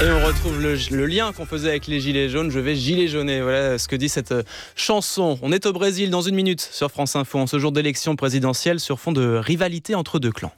Et on retrouve le lien qu'on faisait avec les gilets jaunes. Je vais gilet jauner. Voilà ce que dit cette chanson. On est au Brésil dans une minute sur France Info en ce jour d'élection présidentielle sur fond de rivalité entre deux clans.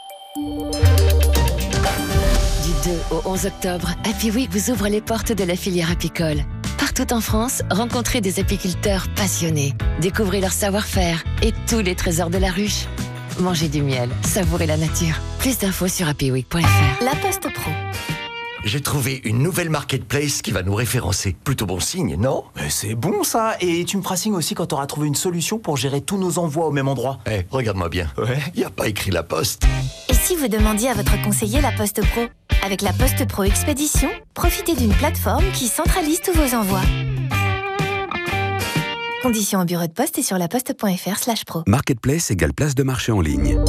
Du 2 au 11 octobre, Happy Week vous ouvre les portes de la filière apicole. Partout en France, rencontrez des apiculteurs passionnés. Découvrez leur savoir-faire et tous les trésors de la ruche. Mangez du miel, savourez la nature. Plus d'infos sur happyweek.fr. La Poste Pro. J'ai trouvé une nouvelle marketplace qui va nous référencer. Plutôt bon signe, non ? Mais c'est bon ça. Et tu me feras signe aussi quand tu auras trouvé une solution pour gérer tous nos envois au même endroit. Regarde-moi bien. Ouais. Y a pas écrit La Poste. Et si vous demandiez à votre conseiller La Poste Pro ? Avec La Poste Pro Expédition, profitez d'une plateforme qui centralise tous vos envois. Conditions au bureau de poste et sur laposte.fr/pro. Marketplace égale place de marché en ligne.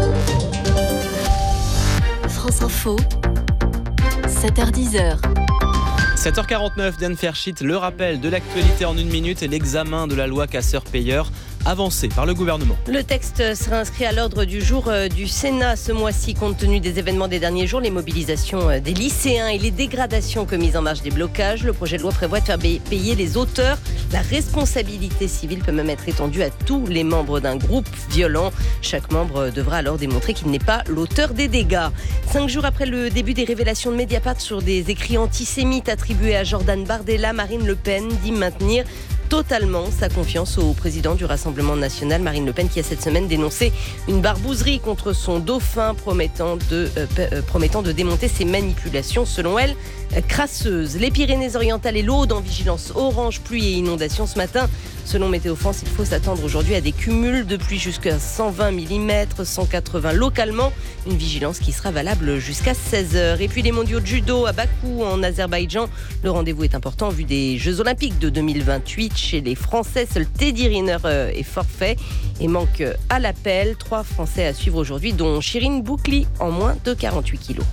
France Info, 7h-10h. 7h49, Diane Ferchit, le rappel de l'actualité en une minute et l'examen de la loi casseur-payeur avancé par le gouvernement. Le texte sera inscrit à l'ordre du jour du Sénat ce mois-ci compte tenu des événements des derniers jours, les mobilisations des lycéens et les dégradations commises en marge des blocages. Le projet de loi prévoit de faire payer les auteurs. La responsabilité civile peut même être étendue à tous les membres d'un groupe violent. Chaque membre devra alors démontrer qu'il n'est pas l'auteur des dégâts. 5 jours après le début des révélations de Mediapart sur des écrits antisémites attribués à Jordan Bardella, Marine Le Pen dit maintenir totalement sa confiance au président du Rassemblement national, Marine Le Pen, qui a cette semaine dénoncé une barbouzerie contre son dauphin promettant de démonter ses manipulations, selon elle, crasseuses. Les Pyrénées-Orientales et l'Aude en vigilance orange, pluie et inondations ce matin. Selon Météo France, il faut s'attendre aujourd'hui à des cumuls de pluie jusqu'à 120 mm, 180 localement. Une vigilance qui sera valable jusqu'à 16h. Et puis les mondiaux de judo à Bakou en Azerbaïdjan. Le rendez-vous est important vu des Jeux Olympiques de 2028. Chez les Français, seul Teddy Riner est forfait et manque à l'appel. 3 Français à suivre aujourd'hui, dont Chirine Boukli en moins de 48 kilos.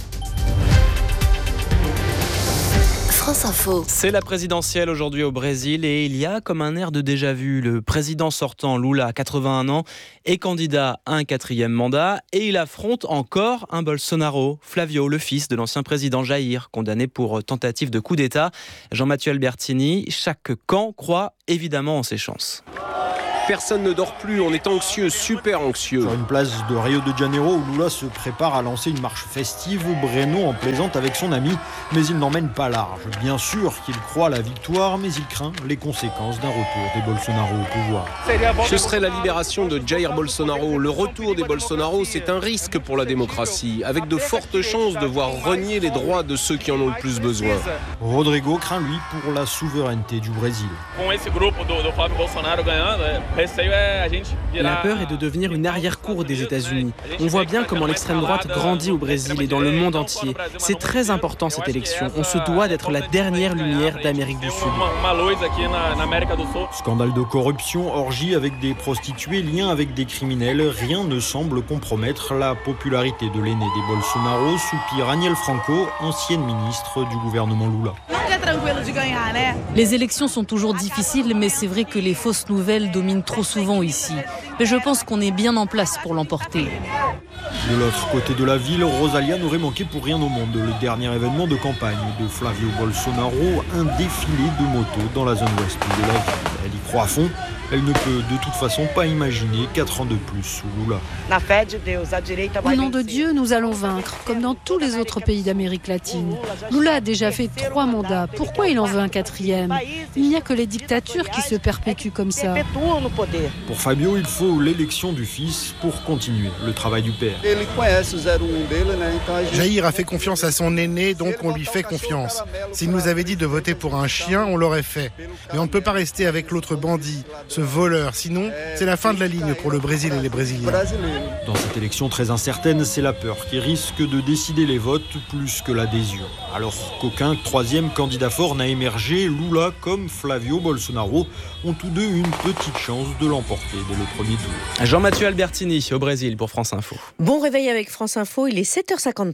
France Info. C'est la présidentielle aujourd'hui au Brésil et il y a comme un air de déjà-vu. Le président sortant, Lula, 81 ans, est candidat à un 4e mandat et il affronte encore un Bolsonaro, Flavio, le fils de l'ancien président Jair, condamné pour tentative de coup d'État. Jean-Mathieu Albertini, chaque camp croit évidemment en ses chances. Personne ne dort plus, on est anxieux, super anxieux. Sur une place de Rio de Janeiro où Lula se prépare à lancer une marche festive, Breno en plaisante avec son ami, mais il n'emmène pas large. Bien sûr qu'il croit à la victoire, mais il craint les conséquences d'un retour des Bolsonaro au pouvoir. Ce serait la libération de Jair Bolsonaro. Le retour des Bolsonaro, c'est un risque pour la démocratie, avec de fortes chances de voir renier les droits de ceux qui en ont le plus besoin. Rodrigo craint, lui, pour la souveraineté du Brésil. La peur est de devenir une arrière-cour des États-Unis. On voit bien comment l'extrême droite grandit au Brésil et dans le monde entier. C'est très important cette élection. On se doit d'être la dernière lumière d'Amérique du Sud. Scandale de corruption, orgie avec des prostituées, lien avec des criminels, rien ne semble compromettre la popularité de l'aîné des Bolsonaro, soupire Aniel Franco, ancienne ministre du gouvernement Lula. Les élections sont toujours difficiles, mais c'est vrai que les fausses nouvelles dominent trop souvent ici. Mais je pense qu'on est bien en place pour l'emporter. De l'autre côté de la ville, Rosalia n'aurait manqué pour rien au monde le dernier événement de campagne de Flavio Bolsonaro, un défilé de motos dans la zone ouest de la ville. Elle y croit à fond. Elle ne peut de toute façon pas imaginer 4 ans de plus sous Lula. Au nom de Dieu, nous allons vaincre, comme dans tous les autres pays d'Amérique latine. Lula a déjà fait 3 mandats. Pourquoi il en veut un 4e ? Il n'y a que les dictatures qui se perpétuent comme ça. Pour Fabio, il faut l'élection du fils pour continuer le travail du père. Jair a fait confiance à son aîné, donc on lui fait confiance. S'il nous avait dit de voter pour un chien, on l'aurait fait. Mais on ne peut pas rester avec l'autre bandit, ce voleur. Sinon, c'est la fin de la ligne pour le Brésil et les Brésiliens. Dans cette élection très incertaine, c'est la peur qui risque de décider les votes plus que l'adhésion. Alors qu'aucun 3e candidat fort n'a émergé, Lula comme Flavio Bolsonaro ont tous deux une petite chance de l'emporter dès le premier tour. Jean-Mathieu Albertini au Brésil pour France Info. Bon réveil avec France Info, il est 7h53.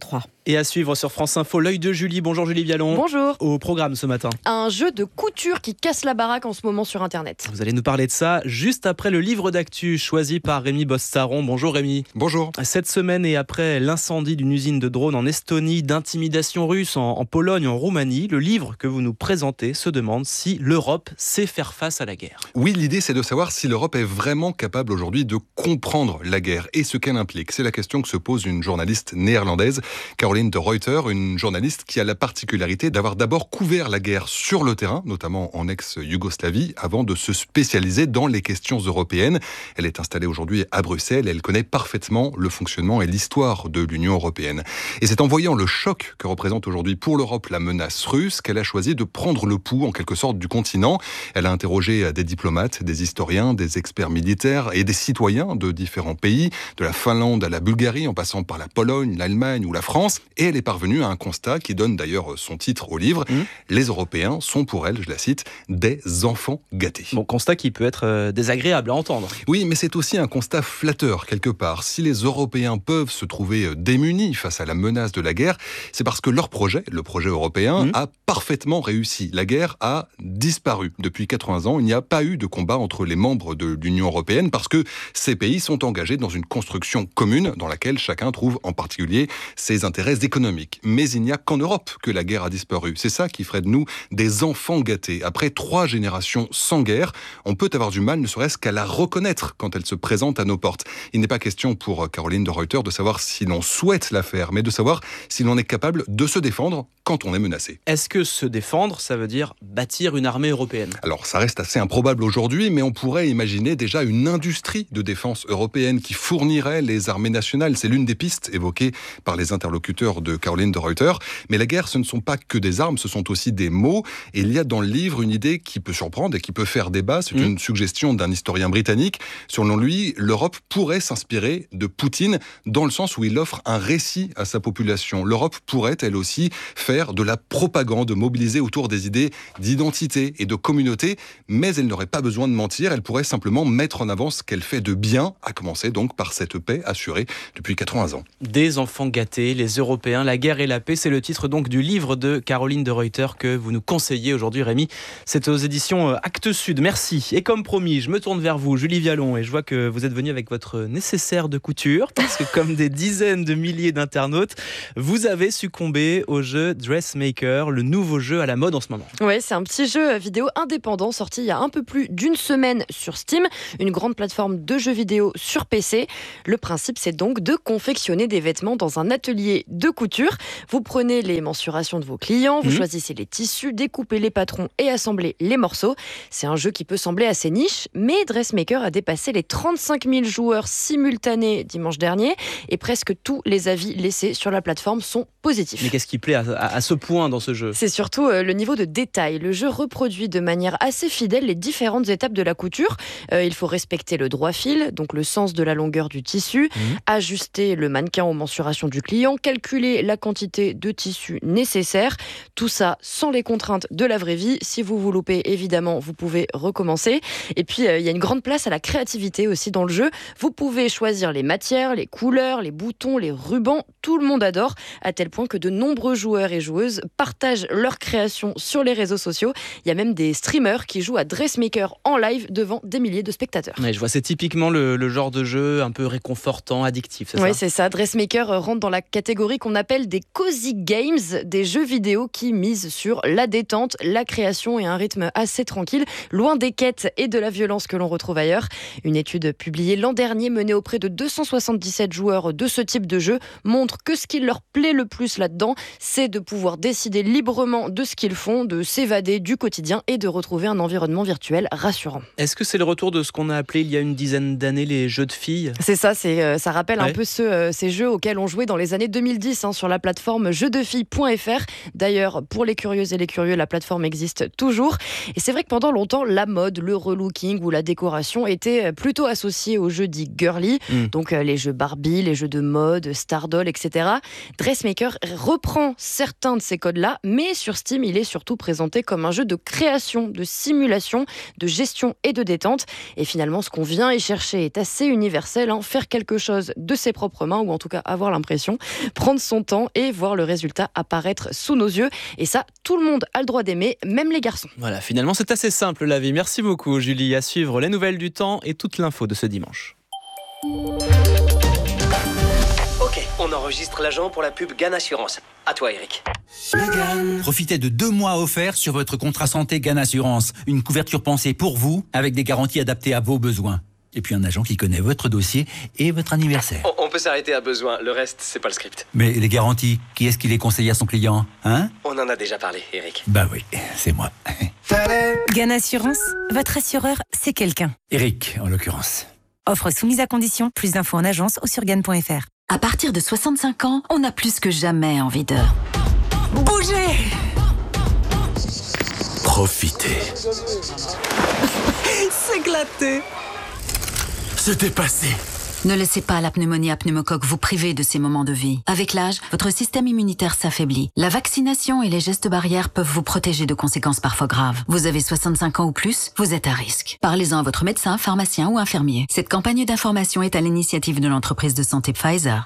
Et à suivre sur France Info, l'œil de Julie. Bonjour Julie Vialon. Bonjour. Au programme ce matin. Un jeu de couture qui casse la baraque en ce moment sur Internet. Vous allez nous parler de ça juste après le livre d'actu choisi par Rémi Bostaron. Bonjour Rémi. Bonjour. Cette semaine et après l'incendie d'une usine de drones en Estonie, d'intimidation russe en Pologne, en Roumanie, le livre que vous nous présentez se demande si l'Europe sait faire face à la guerre. Oui, l'idée c'est de savoir si l'Europe est vraiment capable aujourd'hui de comprendre la guerre et ce qu'elle implique. C'est la question que se pose une journaliste néerlandaise, Caroline de Ruyter, une journaliste qui a la particularité d'avoir d'abord couvert la guerre sur le terrain, notamment en ex-Yougoslavie, avant de se spécialiser dans les questions européennes. Elle est installée aujourd'hui à Bruxelles et elle connaît parfaitement le fonctionnement et l'histoire de l'Union européenne. Et c'est en voyant le choc que représente aujourd'hui pour l'Europe la menace russe qu'elle a choisi de prendre le pouls en quelque sorte du continent. Elle a interrogé des diplomates, des historiens, des experts militaires et des citoyens de différents pays, de la Finlande à la Bulgarie, en passant par la Pologne, l'Allemagne ou la France. Et elle est parvenue à un constat qui donne d'ailleurs son titre au livre. Les Européens sont pour elle, je la cite, des enfants gâtés. Bon, constat qui peut être désagréable à entendre. Oui, mais c'est aussi un constat flatteur quelque part. Si les Européens peuvent se trouver démunis face à la menace de la guerre, c'est parce que leur projet, le projet européen, a parfaitement réussi. La guerre a disparu. Depuis 80 ans, il n'y a pas eu de combat entre les membres de l'Union européenne parce que ces pays sont engagés dans une construction commune dans laquelle chacun trouve en particulier ses intérêts économiques. Mais il n'y a qu'en Europe que la guerre a disparu. C'est ça qui ferait de nous des enfants gâtés. Après 3 générations sans guerre, on peut avoir du mal ne serait-ce qu'à la reconnaître quand elle se présente à nos portes. Il n'est pas question pour Caroline de Ruyter de savoir si l'on souhaite la faire, mais de savoir si l'on est capable de se défendre quand on est menacé. Est-ce que se défendre, ça veut dire bâtir une armée européenne ? Alors ça reste assez improbable aujourd'hui, mais on pourrait imaginer déjà une industrie de défense européenne qui fournirait les armées nationales. C'est l'une des pistes évoquées par les interlocuteurs de Caroline de Ruyter. Mais la guerre, ce ne sont pas que des armes, ce sont aussi des mots. Et il y a dans le livre une idée qui peut surprendre et qui peut faire débat. C'est une suggestion d'un historien britannique. Selon lui, l'Europe pourrait s'inspirer de Poutine dans le sens où il offre un récit à sa population. L'Europe pourrait, elle aussi, faire de la propagande, mobiliser autour des idées d'identité et de communauté, mais elle n'aurait pas besoin de mentir. Elle pourrait simplement mettre en avant ce qu'elle fait de bien, à commencer donc par cette paix assurée depuis 80 ans. Des enfants gâtés, les Européens, la guerre et la paix, c'est le titre donc du livre de Caroline de Ruyter que vous nous conseillez aujourd'hui, Rémi. C'est aux éditions Actes Sud. Merci. Et comme promis, je me tourne vers vous, Julie Vialon, et je vois que vous êtes venue avec votre nécessaire de couture, parce que comme des dizaines de milliers d'internautes, vous avez succombé au jeu Dressmaker, le nouveau jeu à la mode en ce moment. Oui, c'est un petit jeu vidéo indépendant sorti il y a un peu plus d'une semaine sur Steam, une grande plateforme de jeux vidéo sur PC. Le principe, c'est donc de confectionner des vêtements dans un atelier de couture. Vous prenez les mensurations de vos clients, vous choisissez les tissus, découpez les patrons et assemblez les morceaux. C'est un jeu qui peut sembler assez niche, mais Dressmaker a dépassé les 35 000 joueurs simultanés dimanche dernier et presque tous les avis laissés sur la plateforme sont positifs. Mais qu'est-ce qui plaît à ce point dans ce jeu ? C'est surtout le niveau de détail. Le jeu reproduit de manière assez fidèle les différentes étapes de la couture. Il faut respecter le droit fil, donc le sens de la longueur du tissu, ajuster le mannequin aux mensurations du client, calculer la quantité de tissu nécessaire. Tout ça sans les contraintes de la vraie vie. Si vous vous loupez, évidemment, vous pouvez recommencer. Et puis, il y a une grande place à la créativité aussi dans le jeu. Vous pouvez choisir les matières, les couleurs, les boutons, les rubans. Tout le monde adore, à tel point que de nombreux joueurs et joueuses partagent leurs créations sur les réseaux sociaux. Il y a même des streamers qui jouent à Dressmaker en live devant des milliers de spectateurs. Ouais, je vois, c'est typiquement le genre de jeu un peu réconfortant, addictif, c'est ça ? Oui, c'est ça. Dressmaker rentre dans la catégorie qu'on appelle des cozy games, des jeux vidéo qui misent sur la détente, la création et un rythme assez tranquille, loin des quêtes et de la violence que l'on retrouve ailleurs. Une étude publiée l'an dernier menée auprès de 277 joueurs de ce type de jeu montre que ce qui leur plaît le plus là-dedans, c'est de pouvoir décider librement de ce qu'ils font, de s'évader du quotidien et de retrouver un environnement virtuel rassurant. Est-ce que c'est le retour de ce qu'on a appelé il y a une dizaine d'années les jeux de filles ? C'est ça, ça rappelle un peu ces jeux auxquels on jouait dans les années 2010 sur la plateforme jeudefilles.fr. D'ailleurs, pour les curieuses et les curieux, la plateforme existe toujours. Et c'est vrai que pendant longtemps, la mode, le relooking ou la décoration étaient plutôt associés aux jeux dits girly, donc les jeux Barbie, les jeux de mode, Stardoll, etc. Dressmaker reprend certains de ces codes-là, mais sur Steam, il est surtout présenté comme un jeu de création, de simulation, de gestion et de détente. Et finalement, ce qu'on vient y chercher est assez universel, faire quelque chose de ses propres mains, ou en tout cas avoir l'impression. Prendre prendre son temps et voir le résultat apparaître sous nos yeux. Et ça, tout le monde a le droit d'aimer, même les garçons. Voilà, finalement, c'est assez simple la vie. Merci beaucoup, Julie. À suivre les nouvelles du temps et toute l'info de ce dimanche. Ok, on enregistre l'agent pour la pub GAN Assurance. À toi, Eric. Profitez de 2 mois offerts sur votre contrat santé GAN Assurance. Une couverture pensée pour vous, avec des garanties adaptées à vos besoins. Et puis un agent qui connaît votre dossier et votre anniversaire. On peut s'arrêter à besoin, le reste, c'est pas le script. Mais les garanties, qui est-ce qui les conseille à son client, hein? On en a déjà parlé, Eric. Bah oui, c'est moi. GAN Assurance, votre assureur, c'est quelqu'un. Eric, en l'occurrence. Offre soumise à condition, plus d'infos en agence ou sur GAN.fr. À partir de 65 ans, on a plus que jamais envie de... bouger. Profitez. S'éclater. Se dépasser. Ne laissez pas la pneumonie à pneumocoque vous priver de ces moments de vie. Avec l'âge, votre système immunitaire s'affaiblit. La vaccination et les gestes barrières peuvent vous protéger de conséquences parfois graves. Vous avez 65 ans ou plus, vous êtes à risque. Parlez-en à votre médecin, pharmacien ou infirmier. Cette campagne d'information est à l'initiative de l'entreprise de santé Pfizer.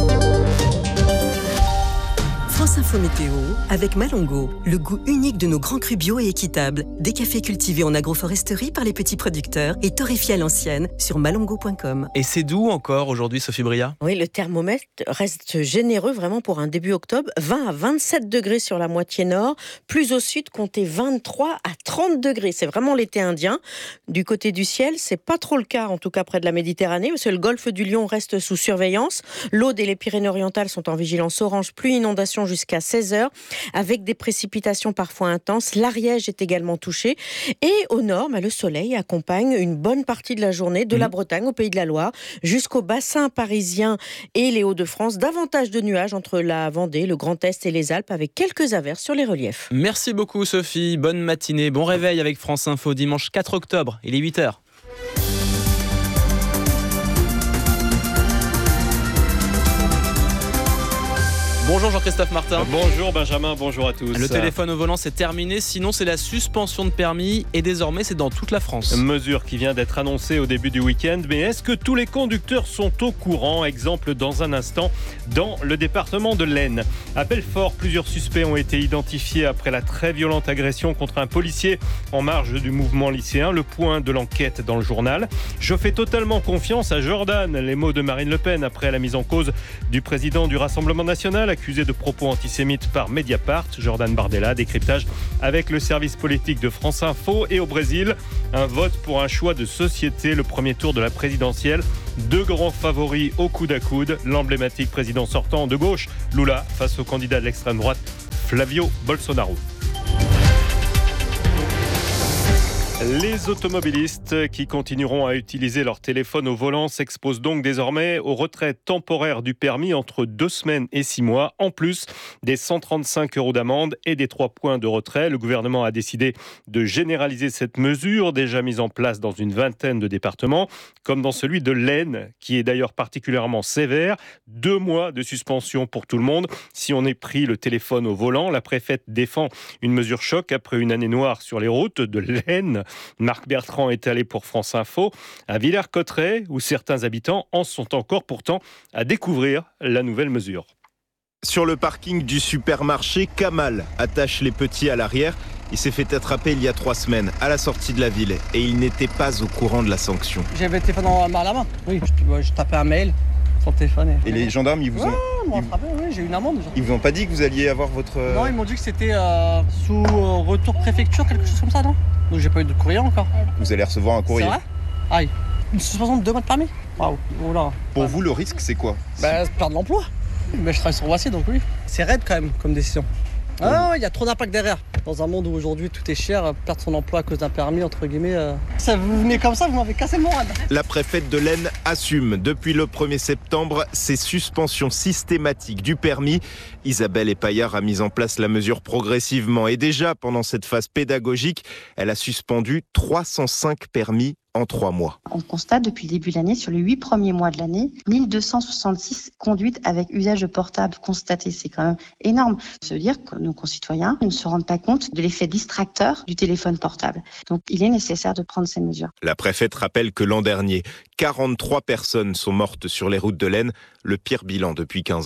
France Info Météo avec Malongo, le goût unique de nos grands crus bio et équitables. Des cafés cultivés en agroforesterie par les petits producteurs et torréfiés à l'ancienne sur malongo.com. Et c'est doux encore aujourd'hui, Sophie Bria? Oui, le thermomètre reste généreux vraiment pour un début octobre. 20 à 27 degrés sur la moitié nord. Plus au sud, comptez 23 à 30 degrés. C'est vraiment l'été indien. Du côté du ciel, c'est pas trop le cas, en tout cas près de la Méditerranée, parce que le golfe du Lion reste sous surveillance. L'Aude et les Pyrénées-Orientales sont en vigilance orange, pluie, inondation jusqu'à 16h, avec des précipitations parfois intenses. L'Ariège est également touché. Et au nord, le soleil accompagne une bonne partie de la journée de la Bretagne au Pays de la Loire jusqu'au bassin parisien et les Hauts-de-France. Davantage de nuages entre la Vendée, le Grand Est et les Alpes, avec quelques averses sur les reliefs. Merci beaucoup Sophie, bonne matinée, bon réveil avec France Info dimanche 4 octobre, il est 8h. Bonjour Jean-Christophe Martin. Bonjour Benjamin, bonjour à tous. Le téléphone au volant c'est terminé, sinon c'est la suspension de permis et désormais c'est dans toute la France. Mesure qui vient d'être annoncée au début du week-end, mais est-ce que tous les conducteurs sont au courant? Exemple dans un instant dans le département de l'Aisne. À Belfort, plusieurs suspects ont été identifiés après la très violente agression contre un policier en marge du mouvement lycéen. Le point de l'enquête dans le journal. Je fais totalement confiance à Jordan. Les mots de Marine Le Pen après la mise en cause du président du Rassemblement National accusé de propos antisémites par Mediapart. Jordan Bardella, décryptage avec le service politique de France Info. Et au Brésil, un vote pour un choix de société, le premier tour de la présidentielle. 2 grands favoris au coude à coude. L'emblématique président sortant de gauche, Lula, face au candidat de l'extrême droite, Flavio Bolsonaro. Les automobilistes qui continueront à utiliser leur téléphone au volant s'exposent donc désormais au retrait temporaire du permis entre 2 semaines et 6 mois, en plus des 135 € d'amende et des 3 points de retrait. Le gouvernement a décidé de généraliser cette mesure, déjà mise en place dans une vingtaine de départements, comme dans celui de l'Aisne, qui est d'ailleurs particulièrement sévère. 2 mois de suspension pour tout le monde si on est pris le téléphone au volant. La préfète défend une mesure choc après une année noire sur les routes de l'Aisne. Marc Bertrand est allé pour France Info à Villers-Cotterêts, où certains habitants en sont encore pourtant à découvrir la nouvelle mesure. Sur le parking du supermarché, Kamal attache les petits à l'arrière. Il s'est fait attraper il y a 3 semaines à la sortie de la ville et il n'était pas au courant de la sanction. J'avais le téléphone à la main. Oui, je tapais un mail sur le téléphone. Et les gendarmes, ils vous ont... Oui, j'ai eu une amende. Ils vous ont pas dit que vous alliez avoir votre... Non, ils m'ont dit que c'était sous retour préfecture, quelque chose comme ça, non? Donc j'ai pas eu de courrier encore. Vous allez recevoir un courrier. C'est vrai? Aïe. Une suspension de 2 mois de permis? Waouh. Oula. Pour vous, le risque, c'est quoi? Perdre l'emploi. Mais je travaille sur Voici, donc oui. C'est raide quand même comme décision. Ah, il y a trop d'impact derrière. Dans un monde où aujourd'hui tout est cher, perdre son emploi à cause d'un permis, entre guillemets, ça vous venez comme ça, vous m'avez cassé le moral. La préfète de l'Aisne assume depuis le 1er septembre ces suspensions systématiques du permis. Isabelle Epaillard a mis en place la mesure progressivement et déjà pendant cette phase pédagogique, elle a suspendu 305 permis en 3 mois. On constate depuis le début de l'année, sur les 8 premiers mois de l'année, 1266 conduites avec usage de portable constatées. C'est quand même énorme. Ça veut dire que nos concitoyens ne se rendent pas compte de l'effet distracteur du téléphone portable. Donc il est nécessaire de prendre ces mesures. La préfète rappelle que l'an dernier, 43 personnes sont mortes sur les routes de l'Aisne, le pire bilan depuis 15 ans.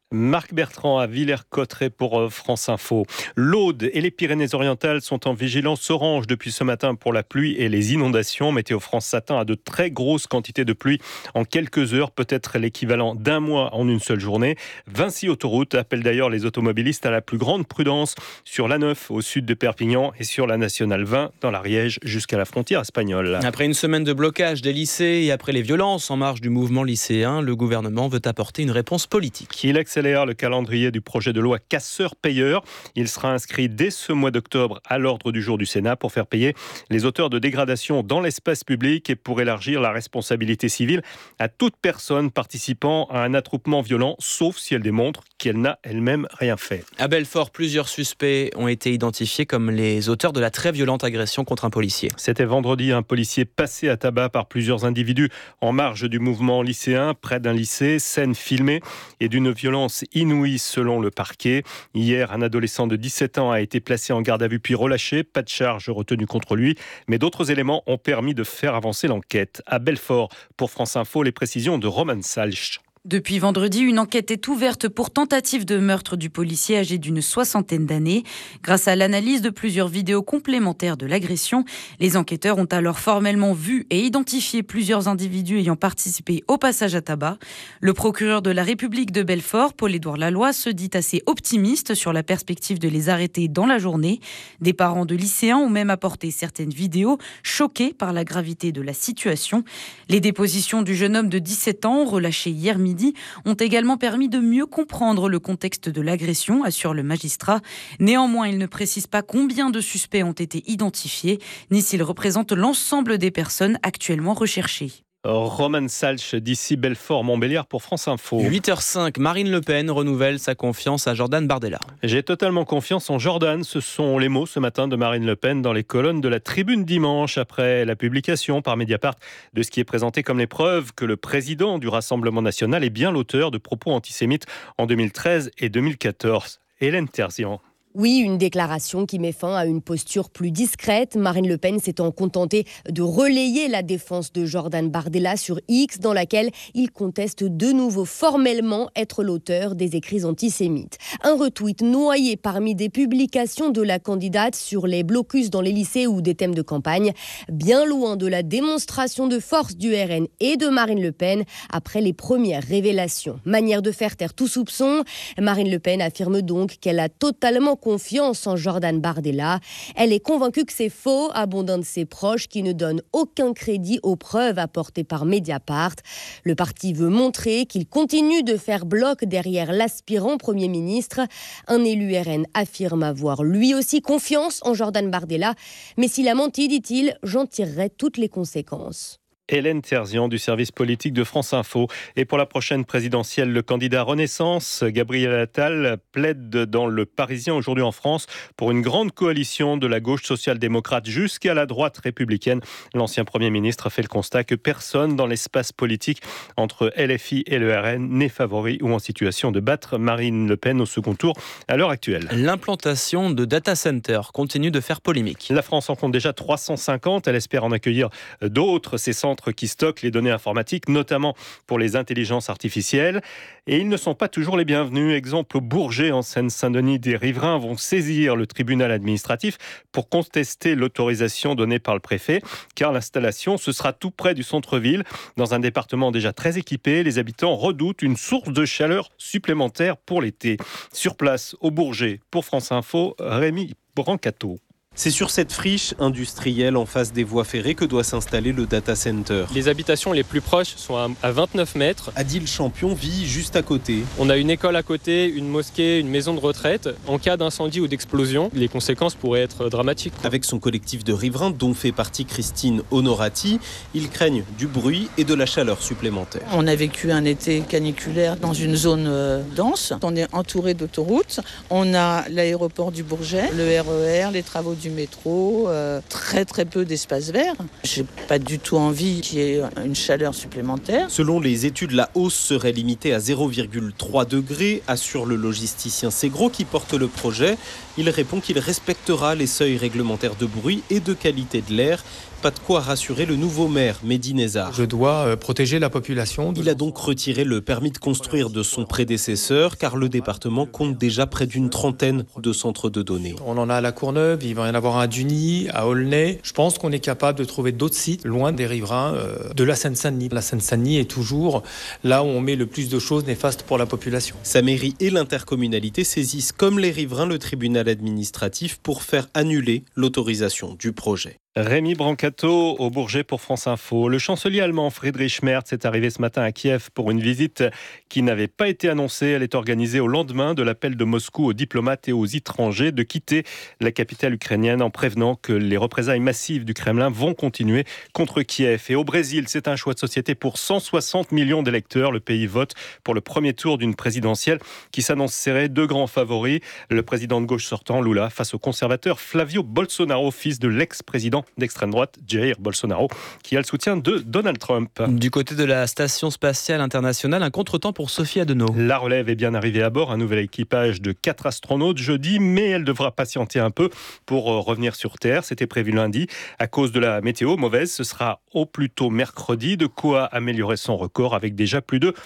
Marc Bertrand à Villers-Cotterêts pour France Info. L'Aude et les Pyrénées-Orientales sont en vigilance orange depuis ce matin pour la pluie et les inondations. Météo France s'attend à de très grosses quantités de pluie en quelques heures, peut-être l'équivalent d'un mois en une seule journée. Vinci Autoroute appelle d'ailleurs les automobilistes à la plus grande prudence sur l'A9 au sud de Perpignan et sur la Nationale 20 dans l'Ariège jusqu'à la frontière espagnole. Après une semaine de blocage des lycées et après les violences en marge du mouvement lycéen, le gouvernement veut apporter une réponse politique. Il accélère le calendrier du projet de loi casseurs-payeurs. Il sera inscrit dès ce mois d'octobre à l'ordre du jour du Sénat pour faire payer les auteurs de dégradations dans l'espace public et pour élargir la responsabilité civile à toute personne participant à un attroupement violent, sauf si elle démontre qu'elle n'a elle-même rien fait. À Belfort, plusieurs suspects ont été identifiés comme les auteurs de la très violente agression contre un policier. C'était vendredi, un policier passé à tabac par plusieurs individus en marge du mouvement lycéen, près d'un lycée, scène filmée et d'une violence inouïe selon le parquet. Hier, un adolescent de 17 ans a été placé en garde à vue puis relâché. Pas de charge retenue contre lui, mais d'autres éléments ont permis de faire avancer l'enquête. À Belfort, pour France Info, les précisions de Roman Salch. Depuis vendredi, une enquête est ouverte pour tentative de meurtre du policier âgé d'une 60aine d'années. Grâce à l'analyse de plusieurs vidéos complémentaires de l'agression, les enquêteurs ont alors formellement vu et identifié plusieurs individus ayant participé au passage à tabac. Le procureur de la République de Belfort, Paul-Édouard Laloy, se dit assez optimiste sur la perspective de les arrêter dans la journée. Des parents de lycéens ont même apporté certaines vidéos, choqués par la gravité de la situation. Les dépositions du jeune homme de 17 ans, relâché hier midi, ont également permis de mieux comprendre le contexte de l'agression, assure le magistrat. Néanmoins, il ne précise pas combien de suspects ont été identifiés, ni s'ils représentent l'ensemble des personnes actuellement recherchées. Roman Salch d'ici Belfort-Montbéliard pour France Info. 8h05, Marine Le Pen renouvelle sa confiance à Jordan Bardella. J'ai totalement confiance en Jordan. Ce sont les mots ce matin de Marine Le Pen dans les colonnes de la Tribune dimanche après la publication par Mediapart de ce qui est présenté comme les preuves que le président du Rassemblement national est bien l'auteur de propos antisémites en 2013 et 2014. Hélène Terzian. Oui, une déclaration qui met fin à une posture plus discrète. Marine Le Pen s'étant contentée de relayer la défense de Jordan Bardella sur X, dans laquelle il conteste de nouveau formellement être l'auteur des écrits antisémites. Un retweet noyé parmi des publications de la candidate sur les blocus dans les lycées ou des thèmes de campagne, bien loin de la démonstration de force du RN et de Marine Le Pen après les premières révélations. Manière de faire taire tout soupçon, Marine Le Pen affirme donc qu'elle a totalement confiance en Jordan Bardella. Elle est convaincue que c'est faux, abondant de ses proches qui ne donnent aucun crédit aux preuves apportées par Mediapart. Le parti veut montrer qu'il continue de faire bloc derrière l'aspirant Premier ministre. Un élu RN affirme avoir lui aussi confiance en Jordan Bardella. Mais s'il a menti, dit-il, j'en tirerai toutes les conséquences. Hélène Terzian du service politique de France Info. Et pour la prochaine présidentielle, le candidat Renaissance, Gabriel Attal, plaide dans Le Parisien aujourd'hui en France pour une grande coalition de la gauche social-démocrate jusqu'à la droite républicaine. L'ancien Premier ministre fait le constat que personne dans l'espace politique entre LFI et le RN n'est favori ou en situation de battre Marine Le Pen au second tour à l'heure actuelle. L'implantation de data centers continue de faire polémique. La France en compte déjà 350. Elle espère en accueillir d'autres. Ces centres qui stockent les données informatiques, notamment pour les intelligences artificielles. Et ils ne sont pas toujours les bienvenus. Exemple, au Bourget, en Seine-Saint-Denis, des riverains vont saisir le tribunal administratif pour contester l'autorisation donnée par le préfet, car l'installation, ce sera tout près du centre-ville. Dans un département déjà très équipé, les habitants redoutent une source de chaleur supplémentaire pour l'été. Sur place, au Bourget, pour France Info, Rémi Brancato. C'est sur cette friche industrielle en face des voies ferrées que doit s'installer le data center. Les habitations les plus proches sont à 29 mètres. Adil Champion vit juste à côté. On a une école à côté, une mosquée, une maison de retraite. En cas d'incendie ou d'explosion, les conséquences pourraient être dramatiques. Avec son collectif de riverains, dont fait partie Christine Honorati, ils craignent du bruit et de la chaleur supplémentaire. On a vécu un été caniculaire dans une zone dense. On est entouré d'autoroutes. On a l'aéroport du Bourget, le RER, les travaux du du métro, très très peu d'espace vert. J'ai pas du tout envie qu'il y ait une chaleur supplémentaire. Selon les études, la hausse serait limitée à 0,3 degrés, assure le logisticien Segro qui porte le projet. Il répond qu'il respectera les seuils réglementaires de bruit et de qualité de l'air. Pas de quoi rassurer le nouveau maire, Mehdi Nezar. Je dois protéger la population. Il a donc retiré le permis de construire de son prédécesseur, car le département compte déjà près d'une trentaine de centres de données. On en a à La Courneuve, il va y en avoir un à Duny, à Aulnay. Je pense qu'on est capable de trouver d'autres sites loin des riverains de la Seine-Saint-Denis. La Seine-Saint-Denis est toujours là où on met le plus de choses néfastes pour la population. Sa mairie et l'intercommunalité saisissent comme les riverains le tribunal administratif pour faire annuler l'autorisation du projet. Rémi Brancato au Bourget pour France Info. Le chancelier allemand Friedrich Merz est arrivé ce matin à Kiev pour une visite qui n'avait pas été annoncée. Elle est organisée au lendemain de l'appel de Moscou aux diplomates et aux étrangers de quitter la capitale ukrainienne en prévenant que les représailles massives du Kremlin vont continuer contre Kiev. Et au Brésil, c'est un choix de société pour 160 millions d'électeurs. Le pays vote pour le premier tour d'une présidentielle qui s'annonce serrée. Deux grands favoris, le président de gauche sortant, Lula, face au conservateur Flavio Bolsonaro, fils de l'ex-président d'extrême droite, Jair Bolsonaro, qui a le soutien de Donald Trump. Du côté de la Station spatiale internationale, un contretemps pour Sophie Adenau. La relève est bien arrivée à bord, un nouvel équipage de 4 astronautes jeudi, mais elle devra patienter un peu pour revenir sur Terre. C'était prévu lundi. À cause de la météo mauvaise, ce sera au plus tôt mercredi, de quoi améliorer son record avec déjà plus de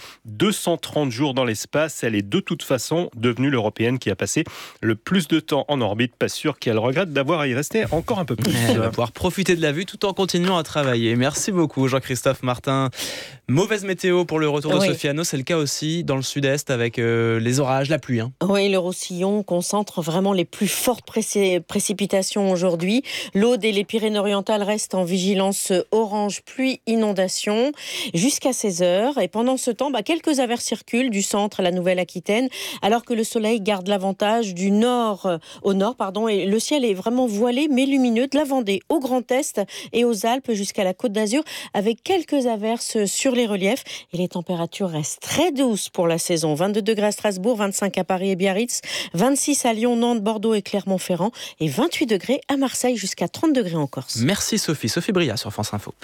230 jours dans l'espace. Elle est de toute façon devenue l'Européenne qui a passé le plus de temps en orbite. Pas sûr qu'elle regrette d'avoir à y rester encore un peu plus. Elle va pouvoir profiter de la vue tout en continuant à travailler. Merci beaucoup Jean-Christophe Martin. Mauvaise météo pour le retour de Sophie Adenau, c'est le cas aussi dans le sud-est avec les orages, la pluie. Oui, le Roussillon concentre vraiment les plus fortes précipitations aujourd'hui. l'Aude et les Pyrénées-Orientales restent en vigilance orange pluie inondation jusqu'à 16h. Et pendant ce temps, quelques averses circulent du centre à la Nouvelle-Aquitaine, alors que le soleil garde l'avantage du nord au nord. Et le ciel est vraiment voilé mais lumineux de la Vendée au Grand Est et aux Alpes jusqu'à la Côte d'Azur, avec quelques averses sur les reliefs. Et les températures restent très douces pour la saison. 22 degrés à Strasbourg, 25 à Paris et Biarritz, 26 à Lyon, Nantes, Bordeaux et Clermont-Ferrand et 28 degrés à Marseille jusqu'à 30 degrés en Corse. Merci Sophie. Sophie Bria sur France Info.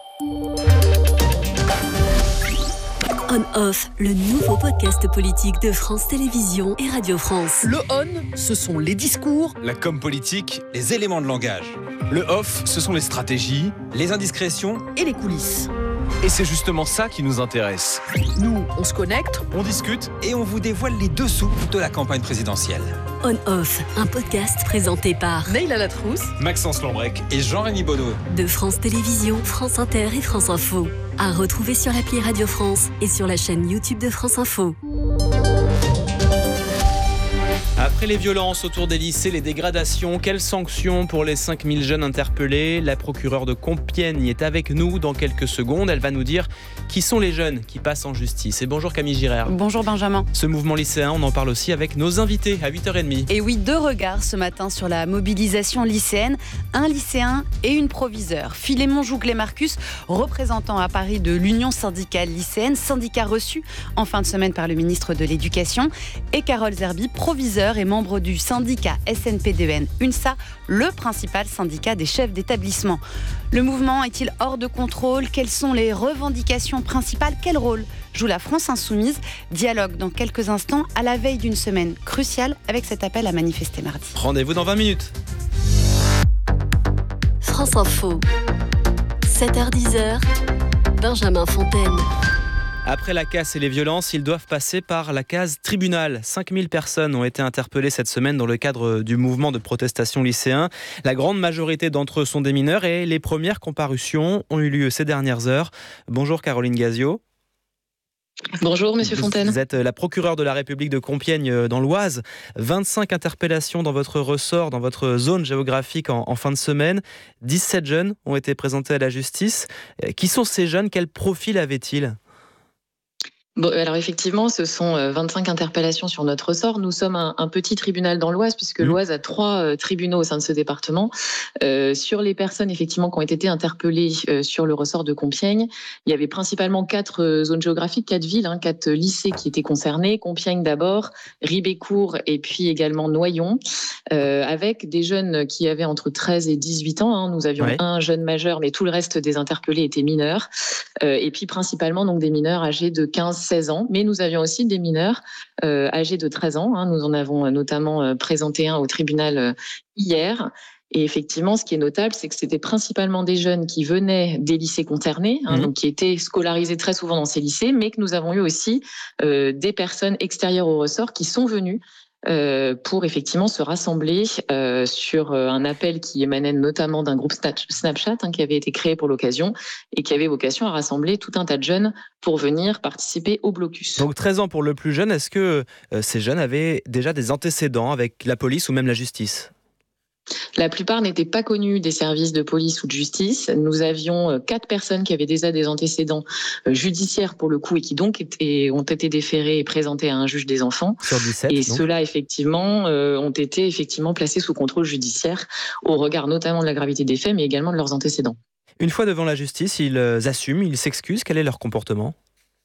On-Off, le nouveau podcast politique de France Télévisions et Radio France. Le on, ce sont les discours, la com politique, les éléments de langage. Le off, ce sont les stratégies, les indiscrétions et les coulisses. Et c'est justement ça qui nous intéresse. Nous, on se connecte, on discute et on vous dévoile les dessous de la campagne présidentielle. On-Off, un podcast présenté par Neila Latrousse, Maxence Lambrec et Jean-Rémy Bonneau. De France Télévisions, France Inter et France Info. À retrouver sur l'appli Radio France et sur la chaîne YouTube de France Info. Après les violences autour des lycées, les dégradations, quelles sanctions pour les 5000 jeunes interpellés ? La procureure de Compiègne est avec nous dans quelques secondes. Elle va nous dire qui sont les jeunes qui passent en justice. Et bonjour Camille Girard. Bonjour Benjamin. Ce mouvement lycéen, on en parle aussi avec nos invités à 8h30. Et oui, 2 regards ce matin sur la mobilisation lycéenne. Un lycéen et une proviseure. Philémon Jouglet-Marcus, représentant à Paris de l'Union syndicale lycéenne, syndicat reçu en fin de semaine par le ministre de l'Éducation. Et Carole Zerbi, proviseure et membre du syndicat SNPDEN UNSA, le principal syndicat des chefs d'établissement. Le mouvement est-il hors de contrôle ? Quelles sont les revendications principales ? Quel rôle joue la France insoumise ? Dialogue dans quelques instants à la veille d'une semaine cruciale avec cet appel à manifester mardi. Rendez-vous dans 20 minutes. France Info, 7h-10h, Benjamin Fontaine. Après la casse et les violences, ils doivent passer par la case tribunal. 5000 personnes ont été interpellées cette semaine dans le cadre du mouvement de protestation lycéen. La grande majorité d'entre eux sont des mineurs et les premières comparutions ont eu lieu ces dernières heures. Bonjour Caroline Gazio. Bonjour Monsieur Fontaine. Vous êtes la procureure de la République de Compiègne dans l'Oise. 25 interpellations dans votre ressort, dans votre zone géographique en fin de semaine. 17 jeunes ont été présentés à la justice. Qui sont ces jeunes ? Quel profil avaient-ils ? Bon, alors effectivement, ce sont 25 interpellations sur notre ressort. Nous sommes un petit tribunal dans l'Oise, puisque l'Oise a 3 tribunaux au sein de ce département. Sur les personnes effectivement qui ont été interpellées sur le ressort de Compiègne, il y avait principalement 4 zones géographiques, 4 villes, 4 lycées qui étaient concernés. Compiègne d'abord, Ribécourt et puis également Noyon, avec des jeunes qui avaient entre 13 et 18 ans. Nous avions un jeune majeur, mais tout le reste des interpellés étaient mineurs. Et puis principalement donc des mineurs âgés de 15-16 ans, mais nous avions aussi des mineurs âgés de 13 ans. Nous en avons notamment présenté un au tribunal hier. Et effectivement, ce qui est notable, c'est que c'était principalement des jeunes qui venaient des lycées concernés, donc qui étaient scolarisés très souvent dans ces lycées, mais que nous avons eu aussi des personnes extérieures au ressort qui sont venues pour effectivement se rassembler sur un appel qui émanait notamment d'un groupe Snapchat qui avait été créé pour l'occasion et qui avait vocation à rassembler tout un tas de jeunes pour venir participer au blocus. Donc 13 ans pour le plus jeune, est-ce que ces jeunes avaient déjà des antécédents avec la police ou même la justice ? La plupart n'étaient pas connus des services de police ou de justice. Nous avions 4 personnes qui avaient déjà des antécédents judiciaires pour le coup et qui donc ont été déférés et présentés à un juge des enfants. Sur 17, et donc. ceux-là effectivement ont été effectivement placés sous contrôle judiciaire au regard notamment de la gravité des faits mais également de leurs antécédents. Une fois devant la justice, ils assument, ils s'excusent. Quel est leur comportement ?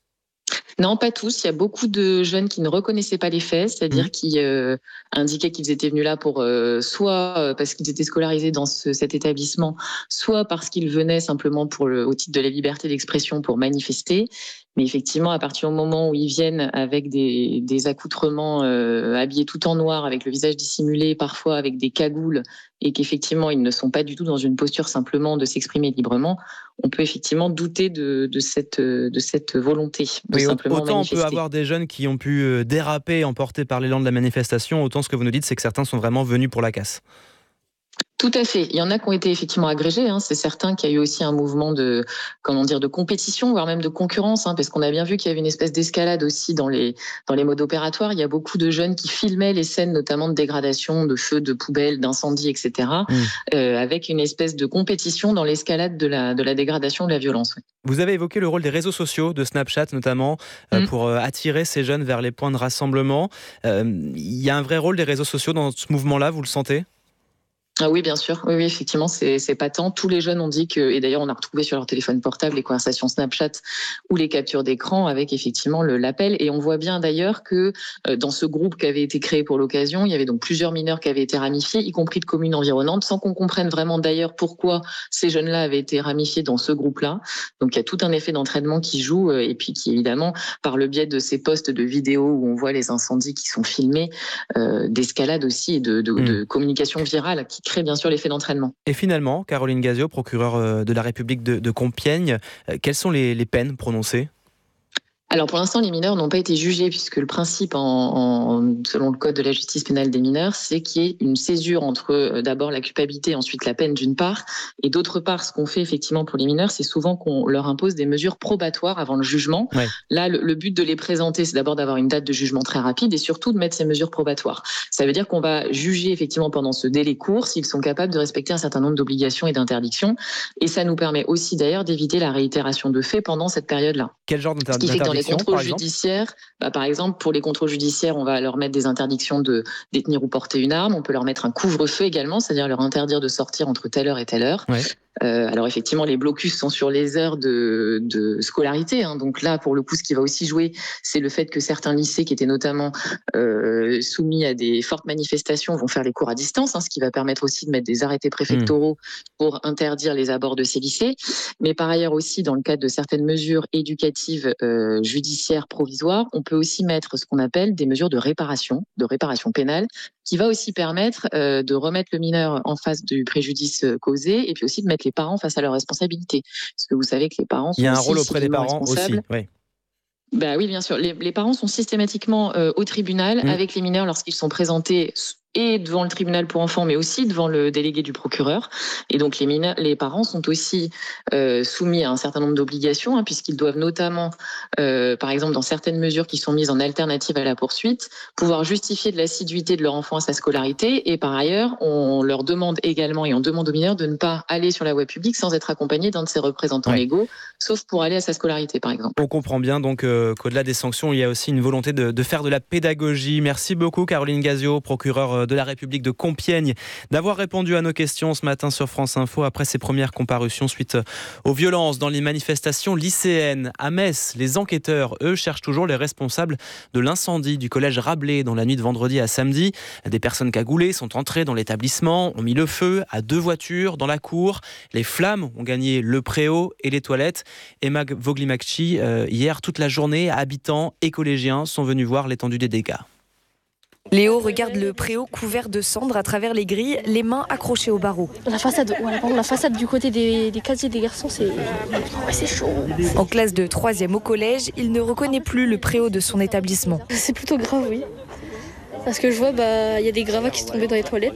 Non, pas tous. Il y a beaucoup de jeunes qui ne reconnaissaient pas les faits, c'est-à-dire qui indiquaient qu'ils étaient venus là pour soit parce qu'ils étaient scolarisés dans cet établissement, soit parce qu'ils venaient simplement au titre de la liberté d'expression pour manifester. Mais effectivement, à partir du moment où ils viennent avec des accoutrements habillés tout en noir, avec le visage dissimulé, parfois avec des cagoules, et qu'effectivement ils ne sont pas du tout dans une posture simplement de s'exprimer librement, on peut effectivement douter de cette volonté de simplement autant manifester. On peut avoir des jeunes qui ont pu déraper, emportés par l'élan de la manifestation, autant ce que vous nous dites, c'est que certains sont vraiment venus pour la casse. Tout à fait. Il y en a qui ont été effectivement agrégés. C'est certain qu'il y a eu aussi un mouvement de compétition, voire même de concurrence, parce qu'on a bien vu qu'il y avait une espèce d'escalade aussi dans les modes opératoires. Il y a beaucoup de jeunes qui filmaient les scènes, notamment de dégradation, de feux, de poubelles, d'incendies, etc., avec une espèce de compétition dans l'escalade de la dégradation, de la violence. Ouais. Vous avez évoqué le rôle des réseaux sociaux, de Snapchat notamment, pour attirer ces jeunes vers les points de rassemblement. Il y a un vrai rôle des réseaux sociaux dans ce mouvement-là, vous le sentez ? Ah oui, bien sûr. Oui, effectivement, c'est patent. Tous les jeunes ont dit que, et d'ailleurs, on a retrouvé sur leur téléphone portable les conversations Snapchat ou les captures d'écran avec effectivement l'appel. Et on voit bien d'ailleurs que dans ce groupe qui avait été créé pour l'occasion, il y avait donc plusieurs mineurs qui avaient été ramifiés, y compris de communes environnantes, sans qu'on comprenne vraiment d'ailleurs pourquoi ces jeunes-là avaient été ramifiés dans ce groupe-là. Donc il y a tout un effet d'entraînement qui joue et puis qui évidemment, par le biais de ces posts de vidéos où on voit les incendies qui sont filmés, d'escalade aussi et de communication virale qui crée bien sûr l'effet d'entraînement. Et finalement, Caroline Gazio, procureure de la République de Compiègne, quelles sont les peines prononcées ? Alors pour l'instant, les mineurs n'ont pas été jugés puisque le principe, selon le code de la justice pénale des mineurs, c'est qu'il y ait une césure entre d'abord la culpabilité, ensuite la peine d'une part, et d'autre part, ce qu'on fait effectivement pour les mineurs, c'est souvent qu'on leur impose des mesures probatoires avant le jugement. Ouais. Là, le but de les présenter, c'est d'abord d'avoir une date de jugement très rapide et surtout de mettre ces mesures probatoires. Ça veut dire qu'on va juger effectivement pendant ce délai court s'ils sont capables de respecter un certain nombre d'obligations et d'interdictions, et ça nous permet aussi d'ailleurs d'éviter la réitération de faits pendant cette période-là. Quel genre d'interdiction ? Les contrôles judiciaires, par exemple, pour les contrôles judiciaires, on va leur mettre des interdictions de détenir ou porter une arme. On peut leur mettre un couvre-feu également, c'est-à-dire leur interdire de sortir entre telle heure et telle heure. Ouais. Alors effectivement, les blocus sont sur les heures de scolarité. Donc là, pour le coup, ce qui va aussi jouer, c'est le fait que certains lycées qui étaient notamment soumis à des fortes manifestations vont faire les cours à distance, ce qui va permettre aussi de mettre des arrêtés préfectoraux pour interdire les abords de ces lycées. Mais par ailleurs aussi, dans le cadre de certaines mesures éducatives judiciaires provisoires, on peut aussi mettre ce qu'on appelle des mesures de réparation pénale, qui va aussi permettre de remettre le mineur en face du préjudice causé et puis aussi de mettre les parents face à leurs responsabilités. Parce que vous savez que les parents sont Il y a un rôle auprès des parents aussi. Oui. Oui, bien sûr. Les parents sont systématiquement au tribunal avec les mineurs lorsqu'ils sont présentés et devant le tribunal pour enfants, mais aussi devant le délégué du procureur. Et donc les parents sont aussi soumis à un certain nombre d'obligations, puisqu'ils doivent notamment, par exemple dans certaines mesures qui sont mises en alternative à la poursuite, pouvoir justifier de l'assiduité de leur enfant à sa scolarité. Et par ailleurs, on leur demande également, et on demande aux mineurs de ne pas aller sur la voie publique sans être accompagné d'un de ses représentants légaux, sauf pour aller à sa scolarité par exemple. On comprend bien donc qu'au-delà des sanctions, il y a aussi une volonté de faire de la pédagogie. Merci beaucoup Caroline Gazio, procureure de la République de Compiègne, d'avoir répondu à nos questions ce matin sur France Info après ses premières comparutions suite aux violences dans les manifestations lycéennes. À Metz, les enquêteurs, eux, cherchent toujours les responsables de l'incendie du collège Rabelais dans la nuit de vendredi à samedi. Des personnes cagoulées sont entrées dans l'établissement, ont mis le feu à 2 voitures dans la cour. Les flammes ont gagné le préau et les toilettes. Emma Voglimakchi, hier, toute la journée, habitants et collégiens sont venus voir l'étendue des dégâts. Léo regarde le préau couvert de cendres à travers les grilles, les mains accrochées aux barreaux. La façade du côté des casiers des garçons, c'est chaud. En classe de 3e au collège, il ne reconnaît plus le préau de son établissement. C'est plutôt grave, oui. Parce que je vois, y a des gravats qui sont tombés dans les toilettes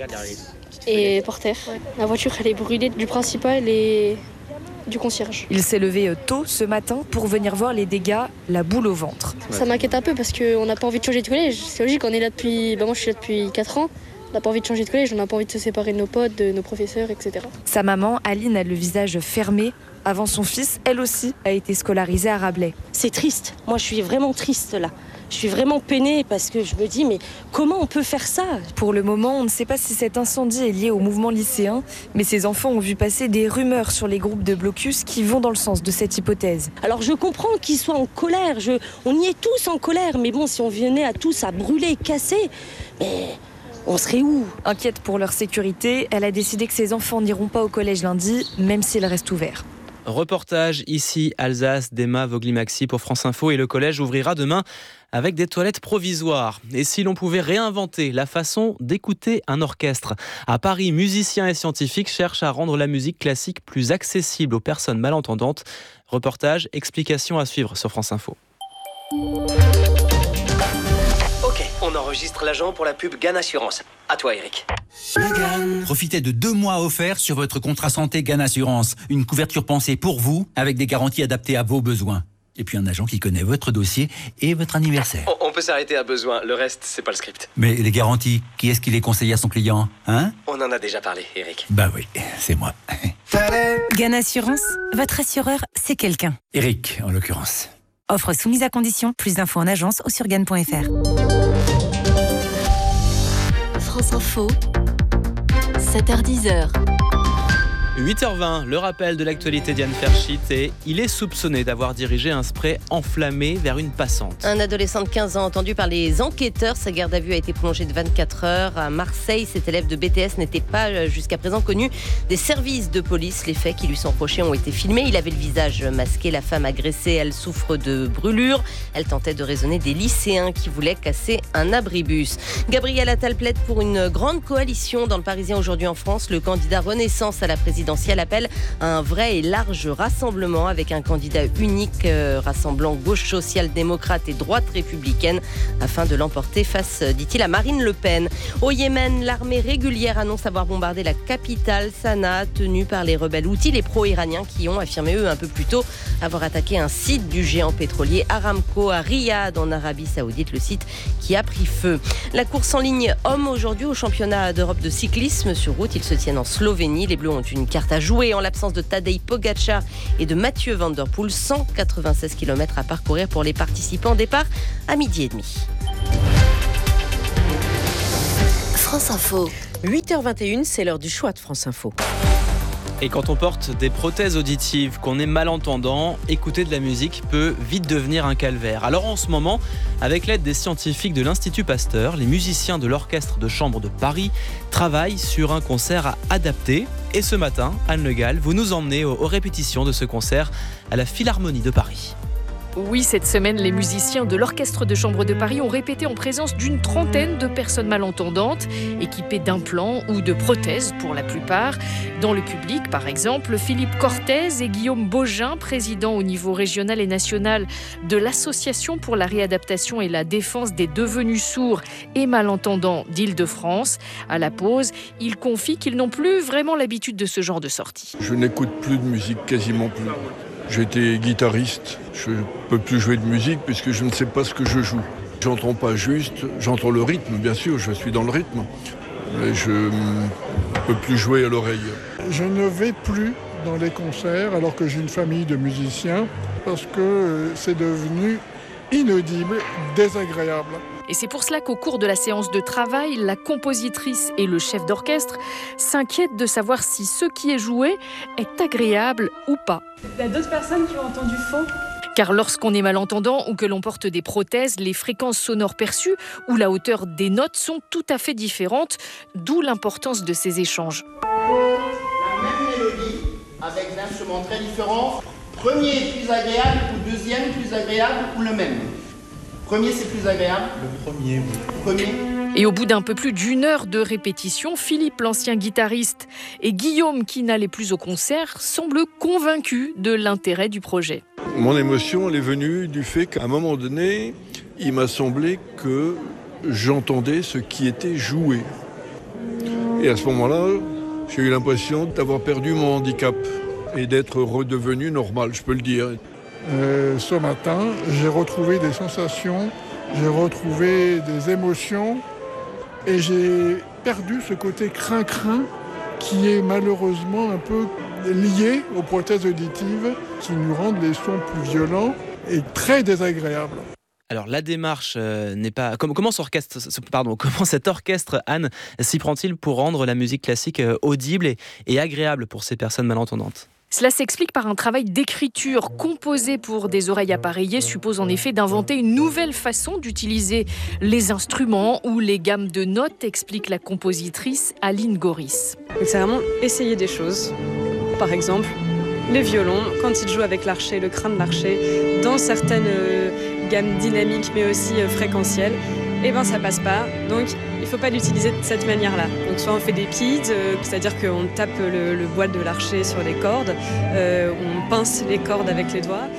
et par terre. La voiture, elle est brûlée du principal et du concierge. Il s'est levé tôt ce matin pour venir voir les dégâts, la boule au ventre. Ça m'inquiète un peu parce qu'on n'a pas envie de changer de collège. C'est logique, on est là depuis... moi je suis là depuis 4 ans. On n'a pas envie de changer de collège, on n'a pas envie de se séparer de nos potes, de nos professeurs, etc. Sa maman, Aline, a le visage fermé. Avant son fils, elle aussi a été scolarisée à Rabelais. C'est triste. Moi, je suis vraiment triste là. Je suis vraiment peinée parce que je me dis, mais comment on peut faire ça ? Pour le moment, on ne sait pas si cet incendie est lié au mouvement lycéen, mais ces enfants ont vu passer des rumeurs sur les groupes de blocus qui vont dans le sens de cette hypothèse. Alors je comprends qu'ils soient en colère, on y est tous en colère, mais bon, si on venait à tous à brûler, casser, mais... on serait où ? Inquiète pour leur sécurité, elle a décidé que ses enfants n'iront pas au collège lundi, même s'il reste ouvert. Reportage ici, Alsace, d'Emma Voglimakchi pour France Info, et le collège ouvrira demain avec des toilettes provisoires. Et si l'on pouvait réinventer la façon d'écouter un orchestre ? À Paris, musiciens et scientifiques cherchent à rendre la musique classique plus accessible aux personnes malentendantes. Reportage, explication à suivre sur France Info. Ok, on enregistre l'agent pour la pub GAN Assurance. À toi, Eric. Profitez de 2 mois offerts sur votre contrat santé GAN Assurance. Une couverture pensée pour vous, avec des garanties adaptées à vos besoins. Et puis un agent qui connaît votre dossier et votre anniversaire. On peut s'arrêter à besoin, le reste, c'est pas le script. Mais les garanties, qui est-ce qui les conseille à son client, hein ? On en a déjà parlé, Eric. Bah oui, c'est moi. GAN Assurance, votre assureur, c'est quelqu'un. Eric, en l'occurrence. Offre soumise à condition, plus d'infos en agence ou sur GAN.fr. France Info, 7h-10h. 8h20, le rappel de l'actualité d'Yann Ferchit, et il est soupçonné d'avoir dirigé un spray enflammé vers une passante. Un adolescent de 15 ans entendu par les enquêteurs, sa garde à vue a été prolongée de 24 heures. À Marseille, cet élève de BTS n'était pas jusqu'à présent connu des services de police. Les faits qui lui sont reprochés ont été filmés. Il avait le visage masqué, la femme agressée, elle souffre de brûlures. Elle tentait de raisonner des lycéens qui voulaient casser un abribus. Gabriel Attal plaide pour une grande coalition dans le Parisien aujourd'hui en France. Le candidat Renaissance à la présidentielle appelle à un vrai et large rassemblement avec un candidat unique rassemblant gauche social-démocrate et droite républicaine afin de l'emporter face, dit-il, à Marine Le Pen. Au Yémen, l'armée régulière annonce avoir bombardé la capitale Sanaa, tenue par les rebelles houthis, les pro-iraniens qui ont affirmé eux un peu plus tôt avoir attaqué un site du géant pétrolier Aramco à Riyad en Arabie Saoudite, le site qui a pris feu. La course en ligne homme aujourd'hui au championnat d'Europe de cyclisme sur route, ils se tiennent en Slovénie. Les Bleus ont une carte à jouer en l'absence de Tadej Pogačar et de Mathieu Van Der Poel. 196 km à parcourir pour les participants. Départ à 12h30. France Info. 8h21, c'est l'heure du choix de France Info. Et quand on porte des prothèses auditives, qu'on est malentendant, écouter de la musique peut vite devenir un calvaire. Alors en ce moment, avec l'aide des scientifiques de l'Institut Pasteur, les musiciens de l'Orchestre de Chambre de Paris travaillent sur un concert adapté. Et ce matin, Anne Le Gall, vous nous emmenez aux répétitions de ce concert à la Philharmonie de Paris. Oui, cette semaine, les musiciens de l'Orchestre de Chambre de Paris ont répété en présence d'une trentaine de personnes malentendantes, équipées d'implants ou de prothèses pour la plupart. Dans le public, par exemple, Philippe Cortez et Guillaume Baugin, président au niveau régional et national de l'Association pour la réadaptation et la défense des devenus sourds et malentendants d'Île-de-France. À la pause, ils confient qu'ils n'ont plus vraiment l'habitude de ce genre de sortie. Je n'écoute plus de musique, quasiment plus. J'étais guitariste, je ne peux plus jouer de musique puisque je ne sais pas ce que je joue. J'entends pas juste, j'entends le rythme, bien sûr, je suis dans le rythme, mais je ne peux plus jouer à l'oreille. Je ne vais plus dans les concerts alors que j'ai une famille de musiciens parce que c'est devenu inaudible, désagréable. Et c'est pour cela qu'au cours de la séance de travail, la compositrice et le chef d'orchestre s'inquiètent de savoir si ce qui est joué est agréable ou pas. Il y a d'autres personnes qui ont entendu faux. Car lorsqu'on est malentendant ou que l'on porte des prothèses, les fréquences sonores perçues ou la hauteur des notes sont tout à fait différentes, d'où l'importance de ces échanges. La même mélodie avec des instruments très différents. Premier est plus agréable ou deuxième plus agréable ou le même? Premier, c'est plus agréable? Le premier, oui. Premier. Et au bout d'un peu plus d'une heure de répétition, Philippe, l'ancien guitariste, et Guillaume, qui n'allait plus au concert, semblent convaincus de l'intérêt du projet. Mon émotion, elle est venue du fait qu'à un moment donné, il m'a semblé que j'entendais ce qui était joué. Et à ce moment-là, j'ai eu l'impression d'avoir perdu mon handicap et d'être redevenu normal, je peux le dire. Ce matin, j'ai retrouvé des sensations, j'ai retrouvé des émotions et j'ai perdu ce côté crin-crin qui est malheureusement un peu lié aux prothèses auditives qui nous rendent les sons plus violents et très désagréables. Alors la démarche n'est pas... Comment cet orchestre, Anne, s'y prend-il pour rendre la musique classique audible et agréable pour ces personnes malentendantes ? Cela s'explique par un travail d'écriture. Composé pour des oreilles appareillées suppose en effet d'inventer une nouvelle façon d'utiliser les instruments ou les gammes de notes, explique la compositrice Aline Goris. Donc c'est vraiment essayer des choses. Par exemple, les violons, quand ils jouent avec l'archet, le crin de l'archet, dans certaines gammes dynamiques mais aussi fréquentielles, ça passe pas. Donc il ne faut pas l'utiliser de cette manière-là. Donc soit on fait des pieds, c'est-à-dire qu'on tape le bois de l'archet sur les cordes, on pince les cordes avec les doigts,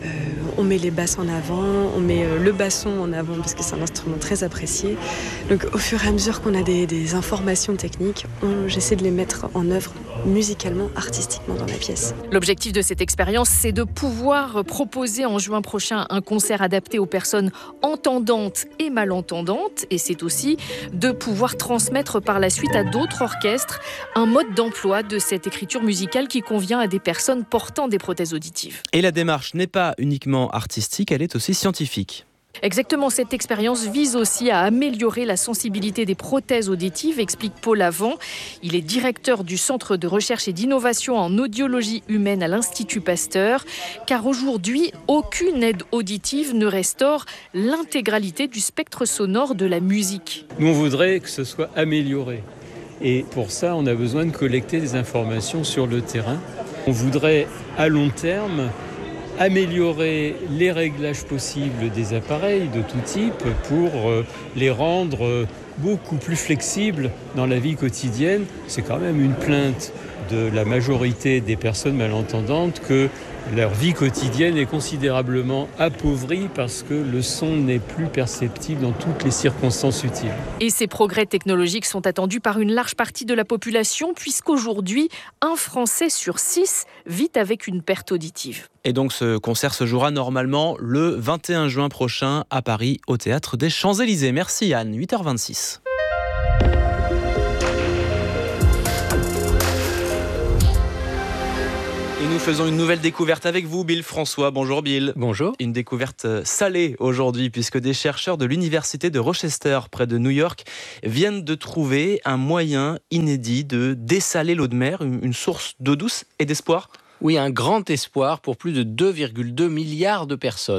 on met les basses en avant, on met le basson en avant parce que c'est un instrument très apprécié. Donc au fur et à mesure qu'on a des informations techniques, j'essaie de les mettre en œuvre musicalement, artistiquement dans la pièce. L'objectif de cette expérience, c'est de pouvoir proposer en juin prochain un concert adapté aux personnes entendantes et malentendantes. Et c'est aussi de pouvoir transmettre par la suite à d'autres orchestres un mode d'emploi de cette écriture musicale qui convient à des personnes portant des prothèses auditives. Et la démarche n'est pas uniquement artistique, elle est aussi scientifique. Exactement, cette expérience vise aussi à améliorer la sensibilité des prothèses auditives, explique Paul Avant. Il est directeur du Centre de recherche et d'innovation en audiologie humaine à l'Institut Pasteur, car aujourd'hui, aucune aide auditive ne restaure l'intégralité du spectre sonore de la musique. Nous, on voudrait que ce soit amélioré. Et pour ça, on a besoin de collecter des informations sur le terrain. On voudrait, à long terme, améliorer les réglages possibles des appareils de tout type pour les rendre beaucoup plus flexibles dans la vie quotidienne. C'est quand même une plainte de la majorité des personnes malentendantes que leur vie quotidienne est considérablement appauvrie parce que le son n'est plus perceptible dans toutes les circonstances utiles. Et ces progrès technologiques sont attendus par une large partie de la population puisqu'aujourd'hui, 1 Français sur 6 vit avec une perte auditive. Et donc ce concert se jouera normalement le 21 juin prochain à Paris au Théâtre des Champs-Élysées. Merci Anne, 8h26. Et nous faisons une nouvelle découverte avec vous, Bill François. Bonjour Bill. Bonjour. Une découverte salée aujourd'hui, puisque des chercheurs de l'université de Rochester, près de New York, viennent de trouver un moyen inédit de dessaler l'eau de mer, une source d'eau douce et d'espoir. Oui, un grand espoir pour plus de 2,2 milliards de personnes.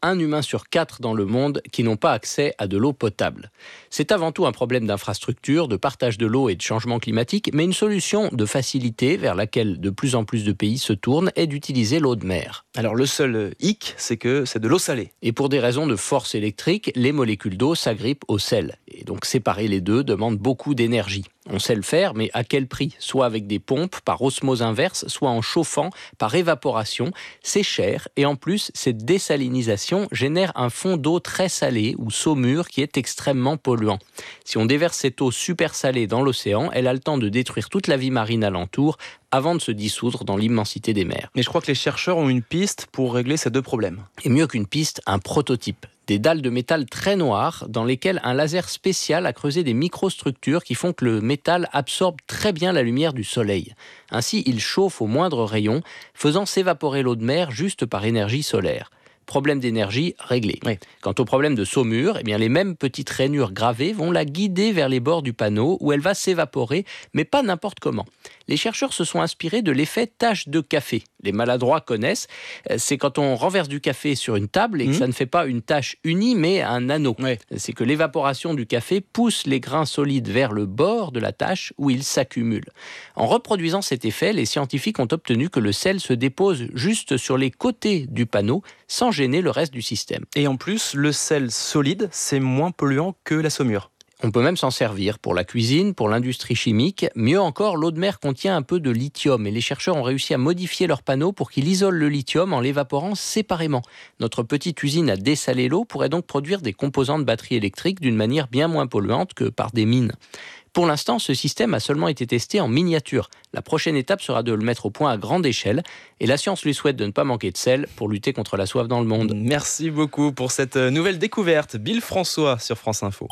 1 humain sur 4 dans le monde qui n'ont pas accès à de l'eau potable. C'est avant tout un problème d'infrastructure, de partage de l'eau et de changement climatique, mais une solution de facilité vers laquelle de plus en plus de pays se tournent est d'utiliser l'eau de mer. Alors le seul hic, c'est que c'est de l'eau salée. Et pour des raisons de force électrique, les molécules d'eau s'agrippent au sel. Et donc séparer les deux demande beaucoup d'énergie. On sait le faire, mais à quel prix ? Soit avec des pompes par osmose inverse, soit en chauffant par évaporation. C'est cher et en plus, cette désalinisation génère un fond d'eau très salé ou saumure qui est extrêmement polluant. Si on déverse cette eau super salée dans l'océan, elle a le temps de détruire toute la vie marine alentour avant de se dissoudre dans l'immensité des mers. Mais je crois que les chercheurs ont une piste pour régler ces deux problèmes. Et mieux qu'une piste, un prototype. Des dalles de métal très noires dans lesquelles un laser spécial a creusé des microstructures qui font que le métal absorbe très bien la lumière du soleil. Ainsi, il chauffe au moindre rayon, faisant s'évaporer l'eau de mer juste par énergie solaire. Problème d'énergie réglé. Oui. Quant au problème de saumure, eh bien les mêmes petites rainures gravées vont la guider vers les bords du panneau où elle va s'évaporer, mais pas n'importe comment. Les chercheurs se sont inspirés de l'effet tache de café. Les maladroits connaissent. C'est quand on renverse du café sur une table et que ça ne fait pas une tache unie, mais un anneau. Oui. C'est que l'évaporation du café pousse les grains solides vers le bord de la tache où ils s'accumulent. En reproduisant cet effet, les scientifiques ont obtenu que le sel se dépose juste sur les côtés du panneau, sans gêner le reste du système. Et en plus, le sel solide, c'est moins polluant que la saumure. On peut même s'en servir pour la cuisine, pour l'industrie chimique. Mieux encore, l'eau de mer contient un peu de lithium et les chercheurs ont réussi à modifier leur panneau pour qu'il isole le lithium en l'évaporant séparément. Notre petite usine à dessaler l'eau pourrait donc produire des composants de batteries électriques d'une manière bien moins polluante que par des mines. Pour l'instant, ce système a seulement été testé en miniature. La prochaine étape sera de le mettre au point à grande échelle. Et la science lui souhaite de ne pas manquer de sel pour lutter contre la soif dans le monde. Merci beaucoup pour cette nouvelle découverte. Bill François sur France Info.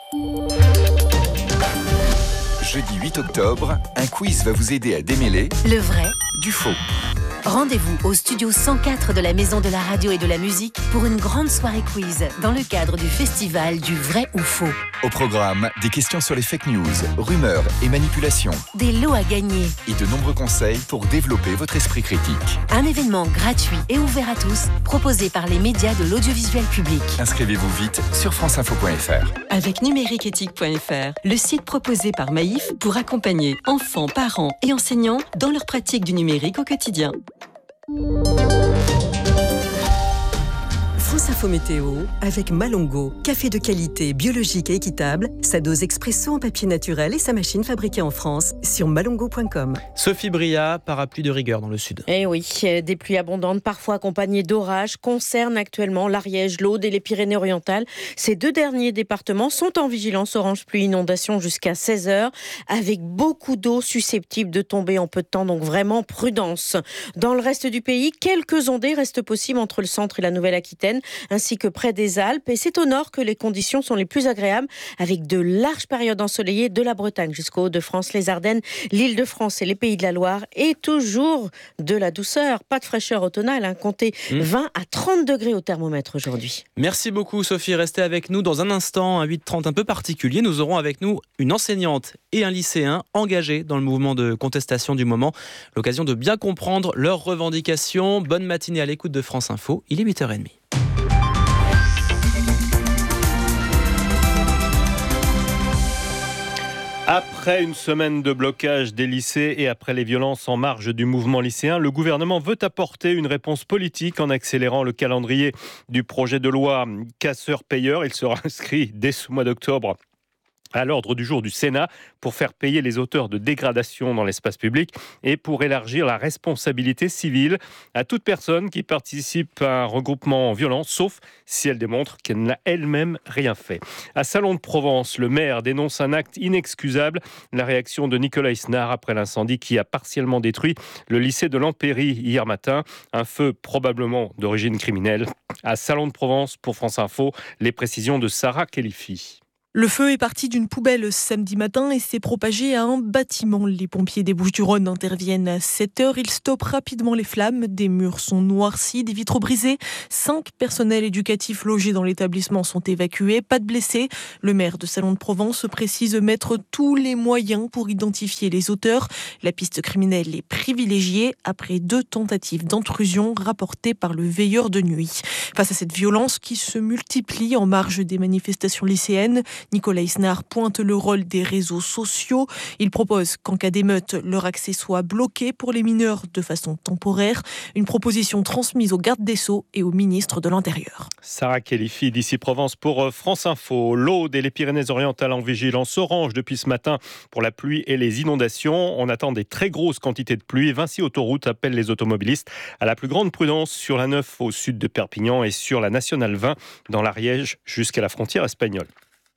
Jeudi 8 octobre, un quiz va vous aider à démêler le vrai du faux. Rendez-vous au studio 104 de la Maison de la Radio et de la Musique pour une grande soirée quiz dans le cadre du festival du vrai ou faux. Au programme, des questions sur les fake news, rumeurs et manipulations. Des lots à gagner. Et de nombreux conseils pour développer votre esprit critique. Un événement gratuit et ouvert à tous, proposé par les médias de l'audiovisuel public. Inscrivez-vous vite sur franceinfo.fr. Avec numériqueéthique.fr, le site proposé par Maïf pour accompagner enfants, parents et enseignants dans leur pratique du numérique au quotidien. France Info Météo avec Malongo, café de qualité biologique et équitable, sa dose expresso en papier naturel et sa machine fabriquée en France sur malongo.com. Sophie Bria, parapluie de rigueur dans le sud. Eh oui, des pluies abondantes, parfois accompagnées d'orages, concernent actuellement l'Ariège, l'Aude et les Pyrénées-Orientales. Ces deux derniers départements sont en vigilance orange pluie inondation jusqu'à 16h, avec beaucoup d'eau susceptible de tomber en peu de temps, donc vraiment prudence. Dans le reste du pays, quelques ondées restent possibles entre le centre et la Nouvelle-Aquitaine, ainsi que près des Alpes. Et c'est au nord que les conditions sont les plus agréables, avec de larges périodes ensoleillées de la Bretagne jusqu'aux Hauts-de-France, les Ardennes, l'Île-de-France et les Pays de la Loire. Et toujours de la douceur, pas de fraîcheur automnale, comptez 20 à 30 degrés au thermomètre aujourd'hui. Merci beaucoup Sophie, restez avec nous dans un instant, un 8h30 un peu particulier. Nous aurons avec nous une enseignante et un lycéen engagés dans le mouvement de contestation du moment. L'occasion de bien comprendre leurs revendications. Bonne matinée à l'écoute de France Info, il est 8h30. Après une semaine de blocage des lycées et après les violences en marge du mouvement lycéen, le gouvernement veut apporter une réponse politique en accélérant le calendrier du projet de loi casseur-payeur. Il sera inscrit dès ce mois d'octobre à l'ordre du jour du Sénat pour faire payer les auteurs de dégradations dans l'espace public et pour élargir la responsabilité civile à toute personne qui participe à un regroupement violent, sauf si elle démontre qu'elle n'a elle-même rien fait. À Salon de Provence, le maire dénonce un acte inexcusable. La réaction de Nicolas Isnard après l'incendie qui a partiellement détruit le lycée de l'Empéry hier matin. Un feu probablement d'origine criminelle. À Salon de Provence, pour France Info, les précisions de Sarah Khelifi. Le feu est parti d'une poubelle samedi matin et s'est propagé à un bâtiment. Les pompiers des Bouches-du-Rhône interviennent à 7h. Ils stoppent rapidement les flammes. Des murs sont noircis, des vitres brisées. 5 personnels éducatifs logés dans l'établissement sont évacués. Pas de blessés. Le maire de Salon-de-Provence précise mettre tous les moyens pour identifier les auteurs. La piste criminelle est privilégiée après 2 tentatives d'intrusion rapportées par le veilleur de nuit. Face à cette violence qui se multiplie en marge des manifestations lycéennes, Nicolas Isnard pointe le rôle des réseaux sociaux. Il propose qu'en cas d'émeute, leur accès soit bloqué pour les mineurs de façon temporaire. Une proposition transmise au garde des Sceaux et au ministre de l'Intérieur. Sarah Khelifi d'ici Provence pour France Info. L'Aude et les Pyrénées-Orientales en vigilance orange depuis ce matin pour la pluie et les inondations. On attend des très grosses quantités de pluie. Vinci Autoroute appelle les automobilistes à la plus grande prudence sur la 9 au sud de Perpignan et sur la Nationale 20 dans l'Ariège jusqu'à la frontière espagnole.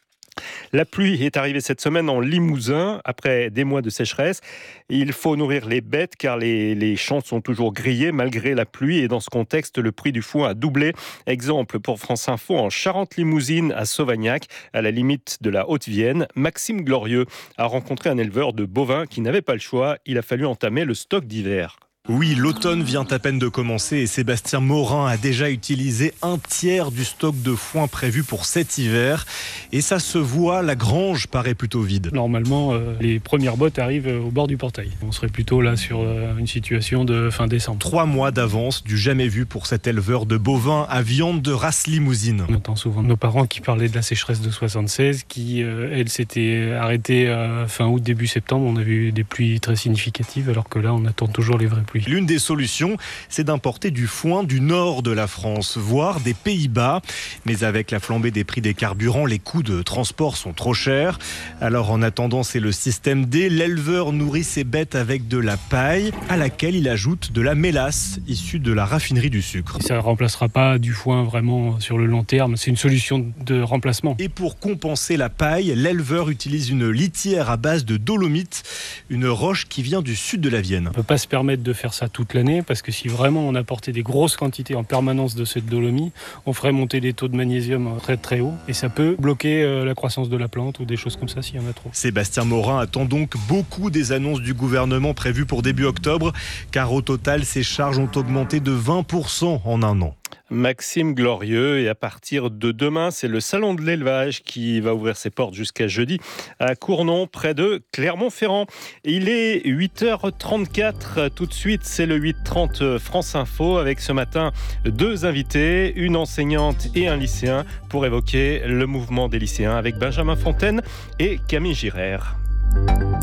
La pluie est arrivée cette semaine en Limousin après des mois de sécheresse. Il faut nourrir les bêtes car les champs sont toujours grillés malgré la pluie. Et dans ce contexte, le prix du foin a doublé. Exemple pour France Info en Charente-Limousine à Sauvagnac, à la limite de la Haute-Vienne. Maxime Glorieux a rencontré un éleveur de bovins qui n'avait pas le choix. Il a fallu entamer le stock d'hiver. Oui, l'automne vient à peine de commencer et Sébastien Morin a déjà utilisé 1/3 du stock de foin prévu pour cet hiver. Et ça se voit, la grange paraît plutôt vide. Normalement, les premières bottes arrivent au bord du portail. On serait plutôt là sur une situation de fin décembre. 3 mois d'avance, du jamais vu pour cet éleveur de bovins à viande de race limousine. On entend souvent nos parents qui parlaient de la sécheresse de 76, qui, elle, s'était arrêtée fin août, début septembre. On a vu des pluies très significatives, alors que là, on attend toujours les vraies pluies. L'une des solutions, c'est d'importer du foin du nord de la France, voire des Pays-Bas. Mais avec la flambée des prix des carburants, les coûts de transport sont trop chers. Alors en attendant, c'est le système D. L'éleveur nourrit ses bêtes avec de la paille, à laquelle il ajoute de la mélasse, issue de la raffinerie du sucre. Ça ne remplacera pas du foin vraiment sur le long terme. C'est une solution de remplacement. Et pour compenser la paille, l'éleveur utilise une litière à base de dolomite, une roche qui vient du sud de la Vienne. On ne peut pas se permettre de faire ça toute l'année, parce que si vraiment on apportait des grosses quantités en permanence de cette dolomie, on ferait monter les taux de magnésium très très haut et ça peut bloquer la croissance de la plante ou des choses comme ça s'il y en a trop. Sébastien Morin attend donc beaucoup des annonces du gouvernement prévues pour début octobre, car au total, ces charges ont augmenté de 20% en un an. Maxime Glorieux, et à partir de demain, c'est le salon de l'élevage qui va ouvrir ses portes jusqu'à jeudi à Cournon, près de Clermont-Ferrand. Il est 8h34, tout de suite, c'est le 8h30 France Info, avec ce matin 2 invités, une enseignante et un lycéen, pour évoquer le mouvement des lycéens avec Benjamin Fontaine et Camille Girard.